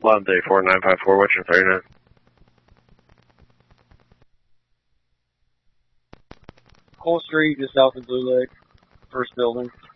London 4954, what's your 39? Cole Street, just south of Blue Lake, first building.